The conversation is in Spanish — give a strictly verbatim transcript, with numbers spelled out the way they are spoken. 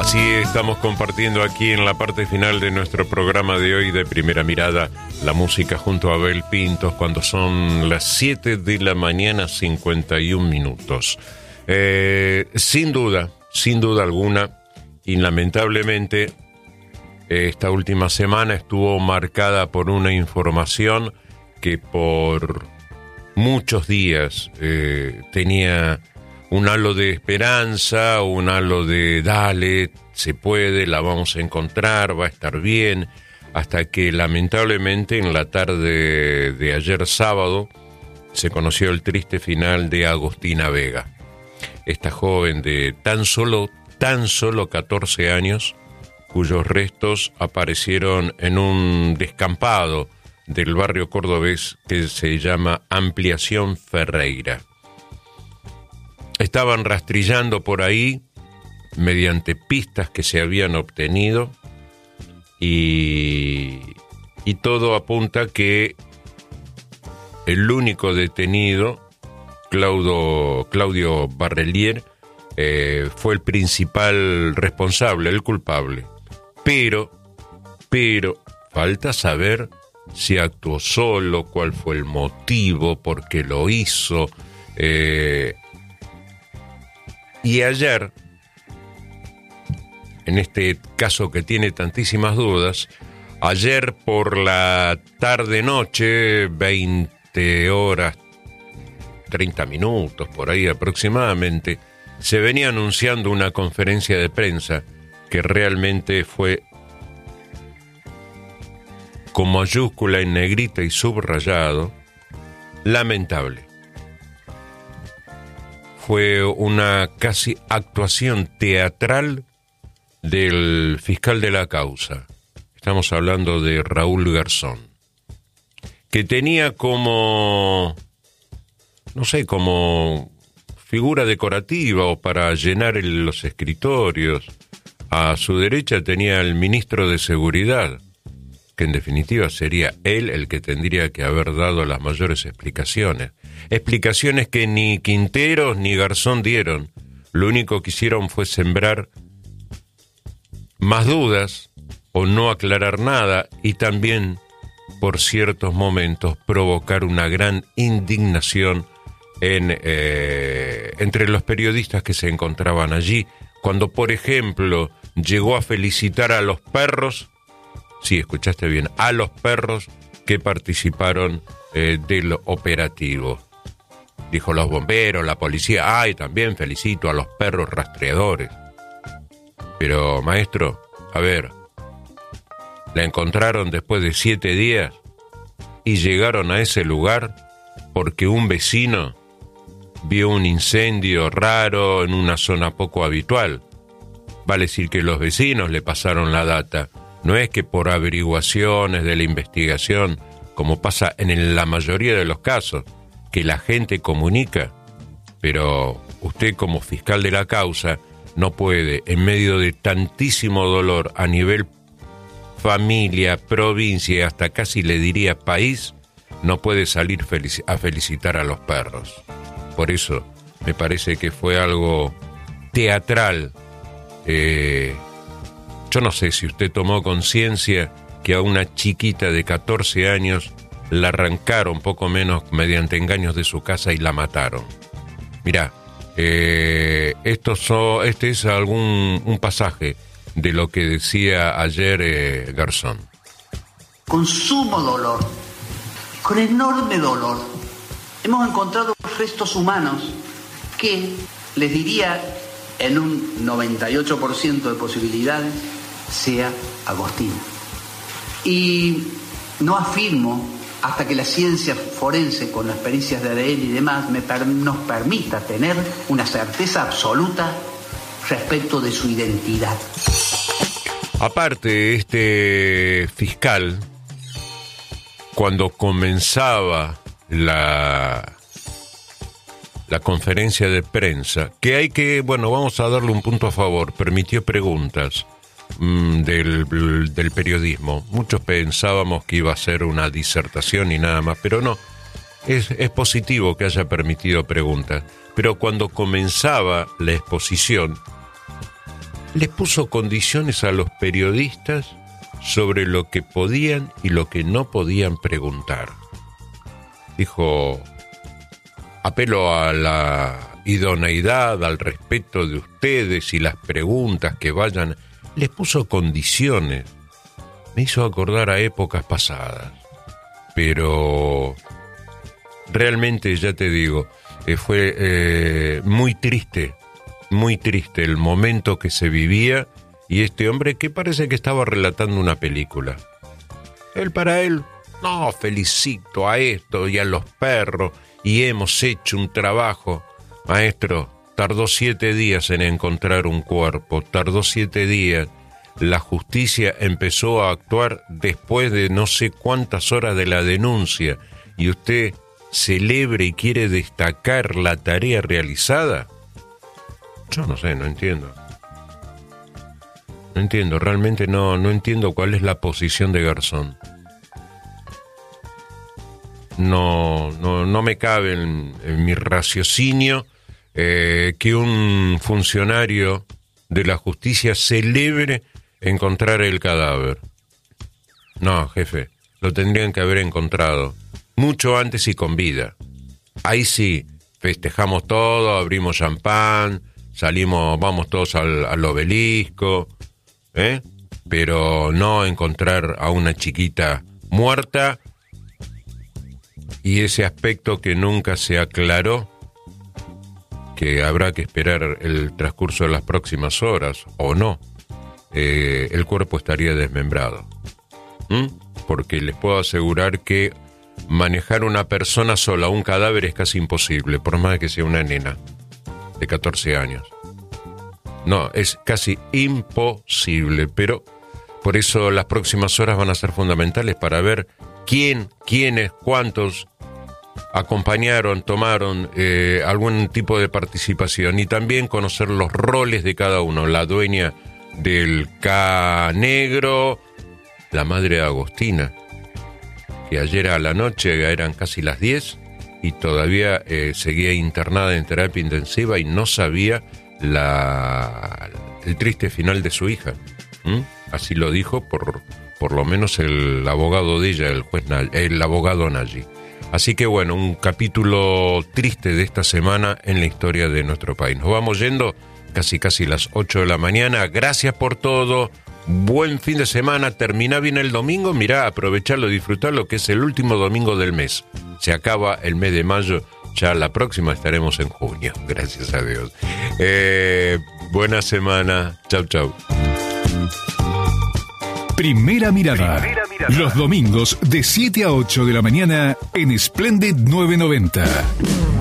Así estamos compartiendo aquí en la parte final de nuestro programa de hoy de Primera Mirada la música junto a Abel Pintos cuando son las siete de la mañana cincuenta y un minutos. Eh, sin duda, sin duda alguna, y lamentablemente esta última semana estuvo marcada por una información que por muchos días eh, tenía un halo de esperanza, un halo de dale, se puede, la vamos a encontrar, va a estar bien, hasta que lamentablemente en la tarde de ayer sábado se conoció el triste final de Agostina Vega. Esta joven de tan solo, tan solo catorce años, cuyos restos aparecieron en un descampado del barrio cordobés que se llama Ampliación Ferreira. Estaban rastrillando por ahí mediante pistas que se habían obtenido y, y todo apunta que el único detenido, Claudio, Claudio Barrelier, eh, fue el principal responsable, el culpable. Pero, pero, falta saber si actuó solo, cuál fue el motivo, por qué lo hizo. Eh, y ayer, en este caso que tiene tantísimas dudas, ayer por la tarde-noche, veinte horas, treinta minutos, por ahí aproximadamente, se venía anunciando una conferencia de prensa que realmente fue con mayúscula en negrita y subrayado, lamentable. Fue una casi actuación teatral del fiscal de la causa. Estamos hablando de Raúl Garzón, que tenía como, no sé, como figura decorativa o para llenar el, los escritorios. A su derecha tenía el ministro de Seguridad, que en definitiva sería él el que tendría que haber dado las mayores explicaciones. Explicaciones que ni Quinteros ni Garzón dieron. Lo único que hicieron fue sembrar más dudas o no aclarar nada y también, por ciertos momentos, provocar una gran indignación en, eh, entre los periodistas que se encontraban allí, cuando, por ejemplo, llegó a felicitar a los perros, sí, escuchaste bien, a los perros que participaron eh, del operativo. Dijo los bomberos, la policía, ay, también felicito a los perros rastreadores. Pero, maestro, a ver, la encontraron después de siete días y llegaron a ese lugar porque un vecino vio un incendio raro en una zona poco habitual. Vale decir que los vecinos le pasaron la data. No es que por averiguaciones de la investigación, como pasa en la mayoría de los casos, que la gente comunica, pero usted como fiscal de la causa no puede, en medio de tantísimo dolor a nivel familia, provincia y hasta casi le diría país, no puede salir felici- a felicitar a los perros. Por eso me parece que fue algo teatral. Eh, yo no sé si usted tomó conciencia que a una chiquita de catorce años la arrancaron poco menos mediante engaños de su casa y la mataron. Mirá, eh, esto so, este es algún un pasaje de lo que decía ayer eh, Garzón. Con sumo dolor, con enorme dolor, hemos encontrado restos humanos que, les diría, en un noventa y ocho por ciento de posibilidades, sea Agostina. Y no afirmo hasta que la ciencia forense, con las pericias de A D N y demás, me per- nos permita tener una certeza absoluta respecto de su identidad. Aparte, este fiscal, cuando comenzaba la, la conferencia de prensa, que hay que, bueno, vamos a darle un punto a favor, permitió preguntas mmm, del, del periodismo. Muchos pensábamos que iba a ser una disertación y nada más, pero no, es, es positivo que haya permitido preguntas. Pero cuando comenzaba la exposición, les puso condiciones a los periodistas sobre lo que podían y lo que no podían preguntar. Dijo, apelo a la idoneidad, al respeto de ustedes y las preguntas que vayan. Les puso condiciones. Me hizo acordar a épocas pasadas. Pero realmente, ya te digo, eh, fue eh, muy triste, muy triste el momento que se vivía y este hombre que parece que estaba relatando una película. Él para él, no, felicito a esto y a los perros y hemos hecho un trabajo. Maestro, tardó siete días en encontrar un cuerpo, tardó siete días. La justicia empezó a actuar después de no sé cuántas horas de la denuncia y usted celebra y quiere destacar la tarea realizada. Yo no sé, no entiendo. No entiendo, realmente no, no entiendo cuál es la posición de Garzón. No, no, no me cabe en, en mi raciocinio eh, que un funcionario de la justicia celebre encontrar el cadáver. No, jefe, lo tendrían que haber encontrado mucho antes y con vida. Ahí sí, festejamos todo, abrimos champán, salimos, vamos todos al, al obelisco, ¿eh? Pero no encontrar a una chiquita muerta y ese aspecto que nunca se aclaró, que habrá que esperar el transcurso de las próximas horas, o no. Eh, el cuerpo estaría desmembrado. ¿Mm? Porque les puedo asegurar que manejar una persona sola, un cadáver, es casi imposible, por más que sea una nena de catorce años. No, es casi imposible, pero por eso las próximas horas van a ser fundamentales para ver quién, quiénes, cuántos acompañaron, tomaron eh, algún tipo de participación y también conocer los roles de cada uno, la dueña del K negro, la madre de Agostina, que ayer a la noche eran casi las diez y todavía eh, seguía internada en terapia intensiva y no sabía la, el triste final de su hija. ¿Mm? Así lo dijo por, por lo menos el abogado de ella, el juez el abogado Nagy. Así que bueno, un capítulo triste de esta semana en la historia de nuestro país. Nos vamos yendo. Casi casi las ocho de la mañana. Gracias por todo. Buen fin de semana. Termina bien el domingo. Mirá, aprovecharlo, disfrutarlo, que es el último domingo del mes. Se acaba el mes de mayo. Ya la próxima estaremos en junio. Gracias a Dios. Eh, buena semana. Chau, chau. Primera mirada. Primera mirada. Los domingos de siete a ocho de la mañana en Splendid novecientos noventa.